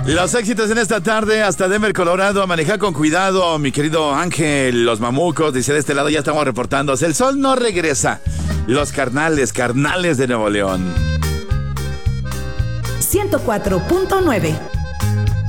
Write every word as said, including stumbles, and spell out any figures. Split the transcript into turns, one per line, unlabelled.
Los éxitos en esta tarde hasta Denver, Colorado. Maneja con cuidado, mi querido Ángel. Los mamucos, dice de este lado, ya estamos reportándose. El sol no regresa. Los carnales, carnales de Nuevo León.
ciento cuatro punto nueve